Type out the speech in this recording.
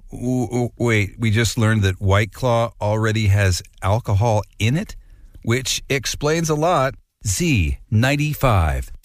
Wait, we just learned that White Claw already has alcohol in it, which explains a lot. Z95.